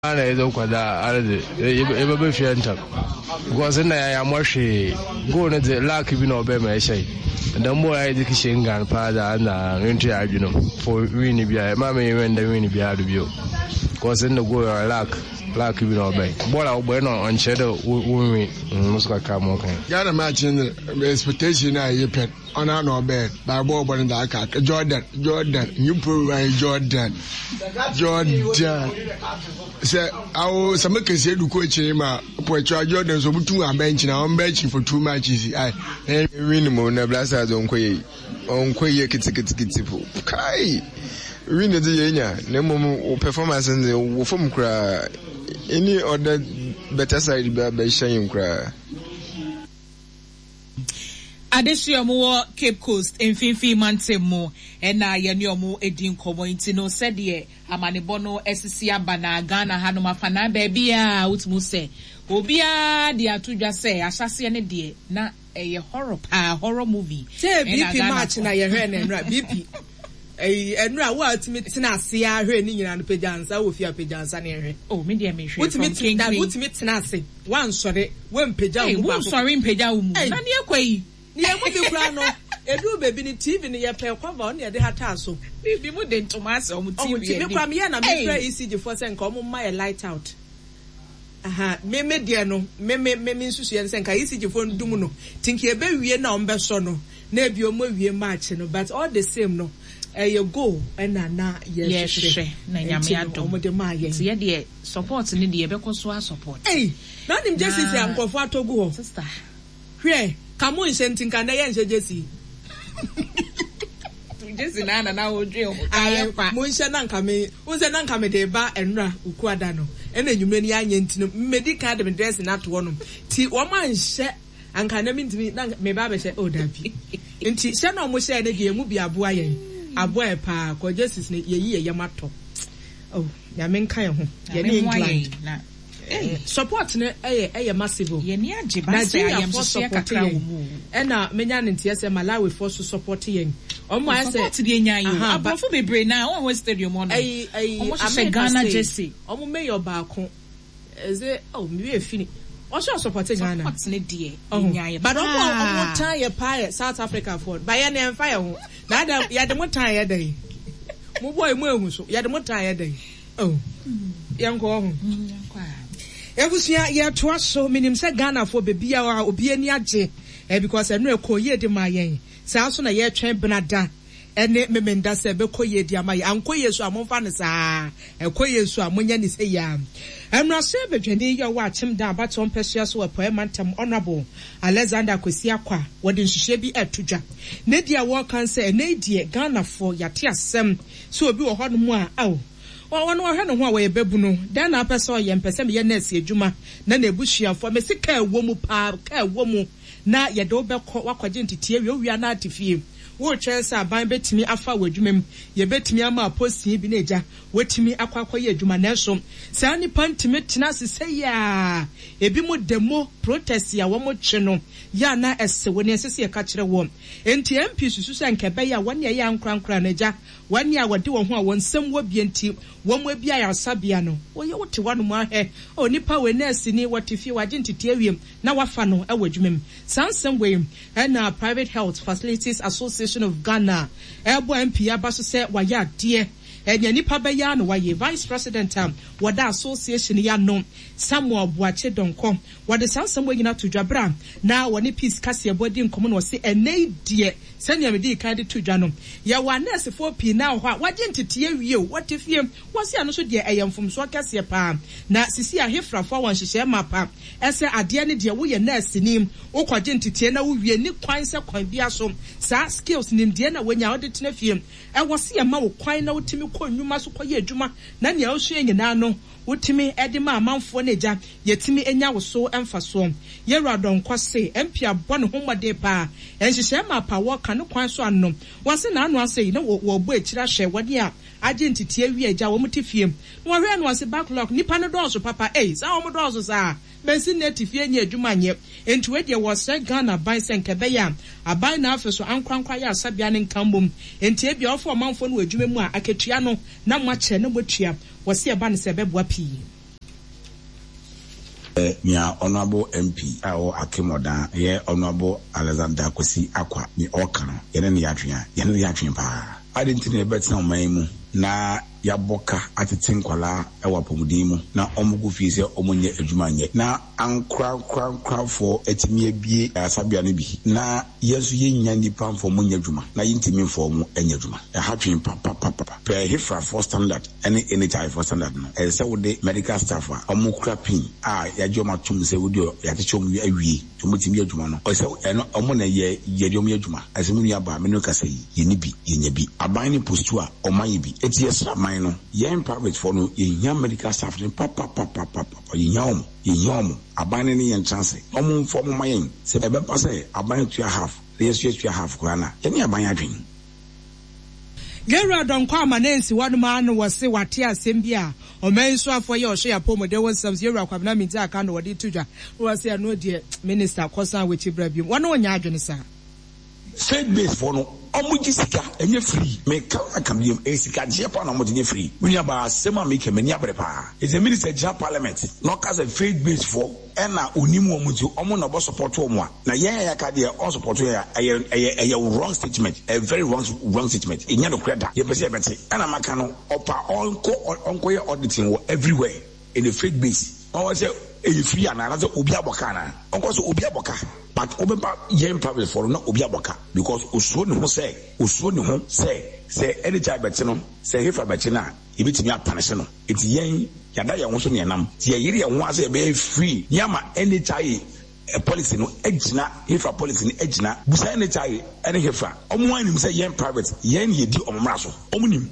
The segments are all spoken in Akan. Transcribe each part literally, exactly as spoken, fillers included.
ana ezo kwada arde ebe be fianta because na ya mwashi go na the lack bi na obe ma shey dan mo ya diki shingan pa da na ntu ya adwino for win bia ma me wen da win bia do bio because na go ya lack lack bi na obe bola obo no on chedo win muska ka mo kan ya na match expectation na ye pet ona no obe ba bo obo da aka Jordan Jordan you pro Jordan Jordan say awo some can say du ko eche ma poetry Jordan so butu am bench na on bench for two matches ai win mo na blasters on koye on koye kitikiti po kai win the yenya na mo performance wo form kra any other better side be be shine kra Adesua mo Cape Coast enfinfi mantemo ena ye ne omo edin komo nti no said ye amanebo no esisi aba na Ghana ha no mafana ba bia utmu se obia de atodwa se asase ne de na eye horror pa horror movie say B P match na ye hwe na enra B P eh enra wa utimi tena ase a hwe ni nyina no pejansa wo fi apejansa ne hwe oh me de me hwe utimi tena utimi tena ase wan sore wan peja wo ba sore peja wo mu na ne ekwayi ni emu bi kura no edu baby ni T V ni ye pe cover on ye de hata so bi mu de ntomase o mu T V ni kwa me ya na me try E C G for say nka o mu ma ye light out aha me me de no me me me nsusu ye nka E C G for ndum no tinki e be wie na o mbe so no na bi o mo wie match no but all the same no eh you go na na ye hwe na nyame adom mo de ma ye ye de support ni de ye be ko so support eh na nim Jesse fi ankofo atogu ho sister hwe kamu nsenti nka na ye nse Jesse Jesse na na na odwe o kai fa mo nse na nka me unse na nka me de ba enra ukuada no ena nyumre ni anya ntino medical de dress na to no ti wo ma nse anka na mi ntimi na me ba be se o da bi nti se na mo se na de emu bi aboa ye aboa e pa ko Jesse ne ye yi ye mato oh ya me nka ye ho ye ni England na support ne eye eye massive ye ni age ba say I am so kakra wo mu e na menya ne ntia se Malawi for so support yen omo I say support de nya yi abofo bebre na won we stadium on ay ay omo Ghana Jesse omo mayor ba ko eze oh me we fini o so support Ghana support ne de nya yi but omo omo tan ye pa South Africa for ba ye na emfa ye ho na da ye de mo tan ye dai mo boy mo ehu so ye de mo tan ye dai oh yanko ho Ebusia ye to aso minim se Ghana for bebia wa obi ani age eh because eno ekoye de ma yen se aso na ye twen benada ene memenda se be koye de ama ye ankoye so amomfa ne saa ekoye so amonya ni se ya eno se bedwende ye wa achim da abaton pesua so po emantam honorable Alexander Kwesi Akwa wode nhihye bi atudwa ne dia wo kan se ene die Ghana for yate asem so obi wo hono mu a aw wa no hwe no ho a we bebu no dan na pese o ye mpese me ye nurse adwuma na na ebusuafo me sika ewo mu pa ka ewo mu na ye de obekọ wakwaje ntiti ewi owia na atifie wo twense aban betimi afa wadwumam ye betimi ama aposi bi na eja wetimi akwakwa ye adwuma na so saa ni pantimi tena sese ya ebi mu demo protest ya wo mo twe no ya na ese woni sese ye ka kire wo enti M P susu se nkebe ya woni ye ankrankra na eja wani a wode wo ho a wonsem wo bienti wo mo bia ya sabia no wo ye wote wanu mu ahe o nipa we nurse ni wotifie waje ntiti awiem na wafa no e wadwumam sansem we na Private Health Facilities Association of Ghana ebo M P abaso se waya de enya nipa be ya no waye vice president am wada association ya no Samuel Boache Donko wade sansem we nyina to dwabra na woni peace kase ebodi nkomo no se enei de senya me di kan de to dwa no ya wa nurse for p na ho waje ntete awie o watifie wose ano so de eyamfom so kase pa na sisi ahefrafo wan hyehyɛ mapa ese ade ne de wo ye nurse nim wo kwaje ntete na wo wie ni kwan se kwan bia so sa skills nim de na wonya wo de tena fie e wose ye ma wo kwan na wotimi kɔ nnwuma so kɔ ye adwuma na ne a wo so nyina no wotimi edi ma amanfo na eja yetimi enya wo so emfa so ye radon kwase M P abɔ ne homode pa enhyehyɛ ma pa wo ka ne kwan so anno wase na anu ase na wo bɔ ekira hwɛ wode a age ntiti awie eja wo mutifie no hwɛ no wase backlog nipa no dɔɔso papa eh sa wo dɔɔso sa bensi native enya adwuma nye entu we de wo sɛ Ghana ban sɛ nkebe ya aban na afeso ankrankra ya asabia ne nkambom enti ebia ofo manfo no adwuma mu a aketua no na mo akyɛ no botua wose eba ne sɛ bɛboa pii eh nya honorable M P awo Akemodan ye honorable Alexander Kwesi Akwa ni okano ye ne yatwea ye ne yatwea pa adenti ne betina oman mu na yaboka atete nkwala ewa pomudin mu na omugu fi se omunye adwuma nye na ankra kra kra for etimi abie asabia no bi na yesu yenya nipa mfo munye adwuma na yintimi mfo mu enya adwuma e hatwen papa papa per hifra for standard any any type for standard no e se wode medical staff a omukra pin a yaje omatum se wode yateche omu awie omutimi adwuma no o se eno omo na ye yede omu adwuma asemu ni aba me no kasa yi ye ni bi ye nya bi aban ni postu a oman bi eti esra no yen private for no yen medical staff ne papa papa papa yen yam yen yam abane ne yen chance omo for mo mayen se be be say abane to half yes yes to half kwana yen abane adwen Gera don kwa manensi wanu maano wase wate asem bia omen so afọ ye ohwe apomo de wonsam yewura kwabena minti aka no wode tuja wase ano de minister kosan wechi brabium wanu onya adwene sa faith based for no omuji sika enye free me kala kambium e sika je pa na omuji free we aba sema me kemani abrepa is a minister ja parliament no cause a faith based for ena onimu omuji omo na bo support omo na ye ya ka de on support ya a wrong statement a very wrong wrong statement enya no kreda ye pese beti ena maka no opa onko onko ye auditing everywhere in the faith base o say e free ana na obi aboka na onko so obi aboka but obeba yen private for no obi aboka because osuo ne ho say osuo ne ho say say any child beti no say hefa beti na ebitimi apanese no eti yen yada ye ho so ne nam ti yiri ye ho ase be free yama any child a policy no ejina hefa policy no ejina busa any child any hefa omo anim say yen private yen ye di omomra so omunim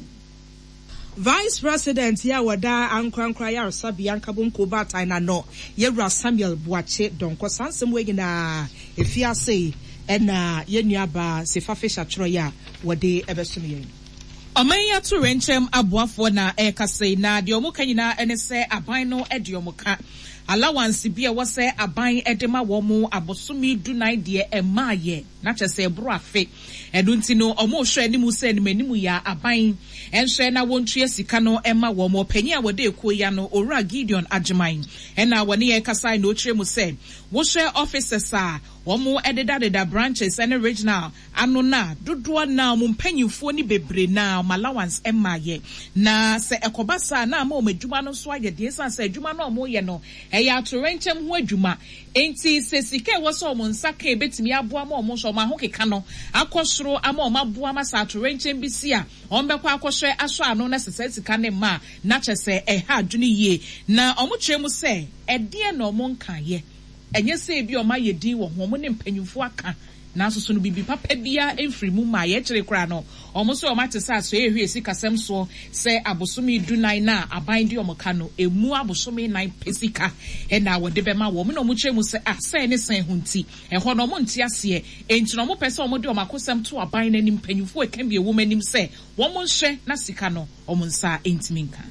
Vice President ya wada ankrankra ya Sabi Ankabon Kobata na no Yewra Samuel Boache donko sansem we na efiase ena yenuaba Sefafisha Troya wade ebesum yen Omanya to renchem aboafo na ekase na de omuka nyina ene se aban no ede omuka allowance bia wo se aban edema wo mu abosomi dunai de emaye na chese bro afe edunti no omo hwe animu se animu ya aban enhwe na wontue sika no ema wo mo panyi a wode ekuo ya no Owura Gideon Ajiman ena wone ye kasa na otire mu se wo hwe officers a wo mo ededa deda branches and regional ano na dodo na mo mpanyimfo ni bebre na allowance emaye na se ekobasa na ma o madwuma no so aye de san se adwuma no mo ye no eya atorenchem ho adwuma enti se sika wo so mo nsaka ebetimi aboa ma mo so ma ho keka no akosoro ama o maboa ma sa atorenchem bisi a on bekwa akoswe aso ano na sesa sika ne ma na chese e ha adwune yie na omo kyeremu se ede na omo nka ye enye se bi o ma ye din wo ho mo ne mpanyimfo aka na soso no bibi papa bia emfiri mu ma ye kyere kra no omo so o ma te sa so ehwe sika sem so se abosomi dunai na aban di omo ka no emu abosomi nine pesika e na wode be ma wo mo no mo kyeremu se ah se ne sen hunti e ho no mo nti ase enti no mo pese omo de omo akosem to aban na nim mpanyimfo e kan bi ewo manim se wo mo nhwe na sika no omo nsa entimi nka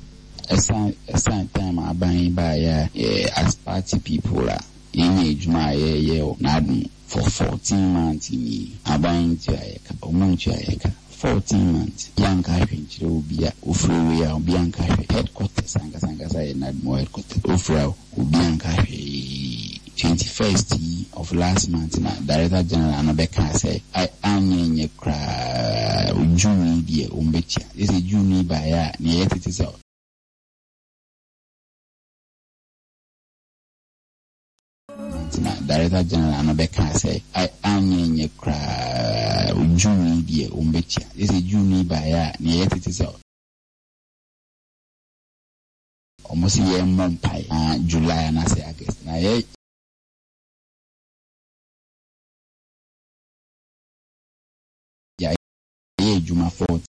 esa esa time aban ba ya as party people a yenye ejuma ye ye na adum for fourteen months ni aban ti ayeka omunchi ayeka fourteen months yanka hwenchire obia ofrewe ya obia yanka headquarters sanga sanga sai na adum headquarters ofrewe obia yanka twenty-first of last month na director general anobeka say I anyenye kra ujuni die umbecha this is juni ba ya ni yetete say na director general anobeka say I anyenye kra ujuni die umbecha this is juni ba ya ni yetete say almost ye monpai uh, July na say August na ye ya ye juma fourth